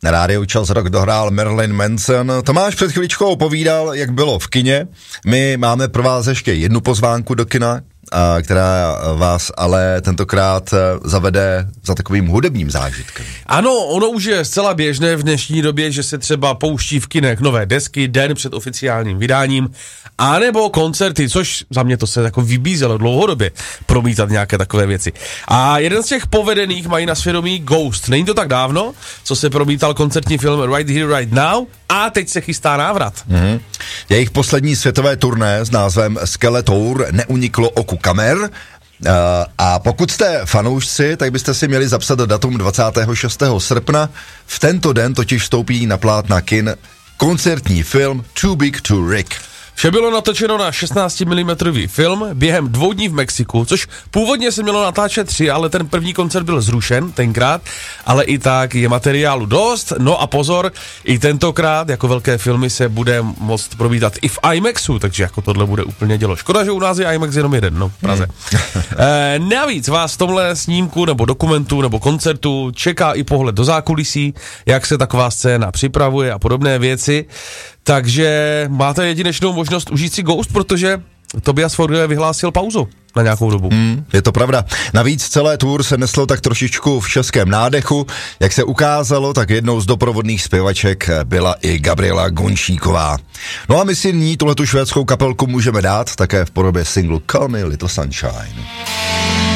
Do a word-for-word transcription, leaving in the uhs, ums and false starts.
Na rádiu Čas Rock dohrál Marilyn Manson. Tomáš před chvíličkou povídal, jak bylo v kině. My máme pro vás ještě jednu pozvánku do kina, a která vás ale tentokrát zavede za takovým hudebním zážitkem. Ano, ono už je zcela běžné v dnešní době, že se třeba pouští v kinech nové desky den před oficiálním vydáním, anebo koncerty, což za mě to se jako vybízelo dlouhodobě promítat nějaké takové věci. A jeden z těch povedených mají na svědomí Ghost. Není to tak dávno, co se promítal koncertní film Right Here, Right Now, a teď se chystá návrat. Mm-hmm. Jejich poslední světové turné s názvem Skeletor neuniklo oku kamer. Uh, a pokud jste fanoušci, tak byste si měli zapsat datum dvacátého šestého srpna. V tento den totiž vstoupí na plátna kin koncertní film Too Big to Rick. Vše bylo natočeno na šestnáct milimetrů film během dvou dní v Mexiku, což původně se mělo natáčet tři, ale ten první koncert byl zrušen tenkrát, ale i tak je materiálu dost. No a pozor, i tentokrát jako velké filmy se bude moct promítat i v IMAXu, takže jako tohle bude úplně dělo. Škoda, že u nás je IMAX jenom jeden, no v Praze. Hmm. e, navíc vás v tomhle snímku nebo dokumentu nebo koncertu čeká i pohled do zákulisí, jak se taková scéna připravuje a podobné věci. Takže máte jedinečnou možnost užít si Ghost, protože Tobias Forge vyhlásil pauzu na nějakou dobu. Mm, je to pravda. Navíc celé tour se neslo tak trošičku v českém nádechu. Jak se ukázalo, tak jednou z doprovodných zpěvaček byla i Gabriela Gončíková. No a my si ní tuhletu švédskou kapelku můžeme dát také v podobě singlu Call Me Little Sunshine.